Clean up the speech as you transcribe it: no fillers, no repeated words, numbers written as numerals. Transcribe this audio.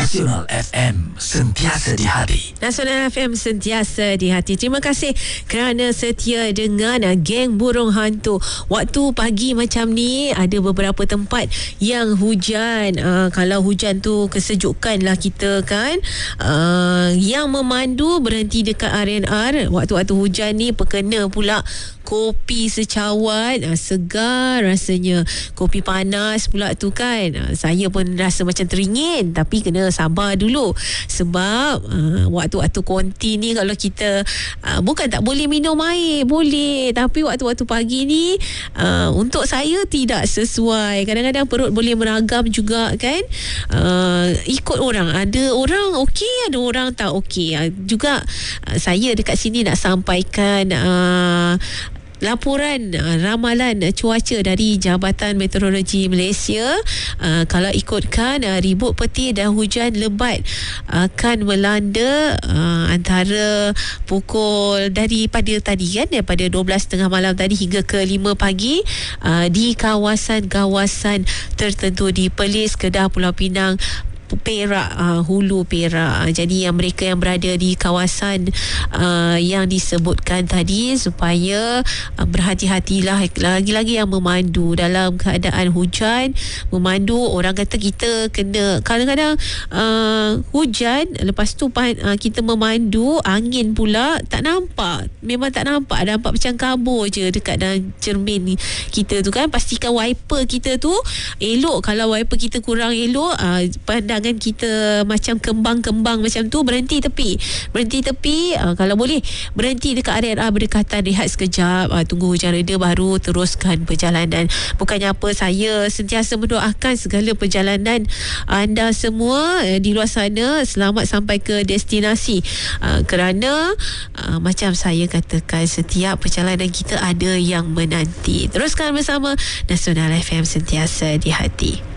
Nasional FM, sentiasa di hati. Nasional FM, sentiasa di hati. Terima kasih kerana setia dengan Geng Burung Hantu. Waktu pagi macam ni ada beberapa tempat yang hujan. Kalau hujan tu kesejukan lah kita kan. Yang memandu berhenti dekat R&R. Waktu-waktu hujan ni perkena pula kopi secawat, segar rasanya. Kopi panas pula tu kan. Saya pun rasa macam teringin, tapi kena sabar dulu. Sebab waktu-waktu konti ni kalau kita bukan tak boleh minum air, boleh, tapi waktu-waktu pagi ni untuk saya tidak sesuai. Kadang-kadang perut boleh meragam juga kan. Ikut orang, ada orang okey, ada orang tak okey. Juga saya dekat sini nak sampaikan laporan ramalan cuaca dari Jabatan Meteorologi Malaysia. Kalau ikutkan ribut petir dan hujan lebat akan melanda antara pukul daripada tadi kan, daripada 12.30 malam tadi hingga ke 5 pagi di kawasan-kawasan tertentu di Perlis, Kedah, Pulau Pinang, Perak, Hulu Perak. Jadi yang mereka yang berada di kawasan yang disebutkan tadi supaya berhati-hatilah. Lagi-lagi yang memandu dalam keadaan hujan, memandu, orang kata kita kena kadang-kadang hujan, lepas tu kita memandu, angin pula tak nampak, memang tak nampak macam kabur je dekat dalam cermin kita tu kan. Pastikan wiper kita tu elok. Kalau wiper kita kurang elok, pandangan kita macam kembang-kembang macam tu, berhenti tepi. Kalau boleh berhenti dekat area berdekatan, rehat sekejap, tunggu hujan reda baru teruskan perjalanan. Bukannya apa, saya sentiasa mendoakan segala perjalanan anda semua di luar sana selamat sampai ke destinasi. Kerana macam saya katakan, setiap perjalanan kita ada yang menanti. Teruskan bersama Nasional FM, sentiasa di hati.